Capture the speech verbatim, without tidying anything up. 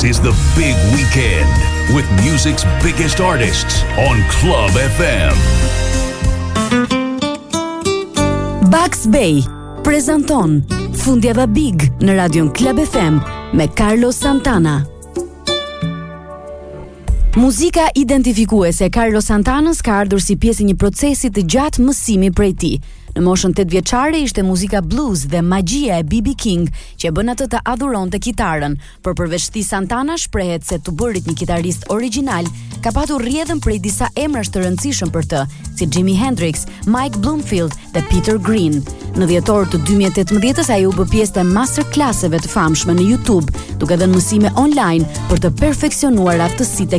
This is the big weekend with music's biggest artists on Club F M. Bugs Bay prezanton Fundjava Big në radion Club F M me Carlos Santana. Muzika identifikuese e Carlos Santanës ka ardhur si pjesë e një procesi të gjatë mësimi prej tij. Në moshën tetë vjeçare ishte muzika blues dhe magjia e B B King që e bën atë të adhuronte kitarën, por përveç këtij Santana shprehet se të bërit një kitarist origjinal ka patur rrjedhën prej disa emrash të rëndësishëm për të, si Jimi Hendrix, Mike Bloomfield dhe Peter Green. Në dhjetor të dy mijë e tetëmbëdhjetë ai u bë pjesë të masterclasseve të famshme në YouTube, duke dhënë mësime online për të perfeksionuar aftësitë e